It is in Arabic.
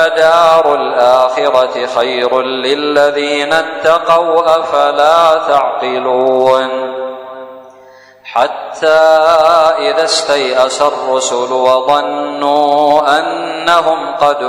دار الآخرة خير للذين اتقوا أفلا تعقلون حتى إذا استيأس الرسل وظنوا أنهم قد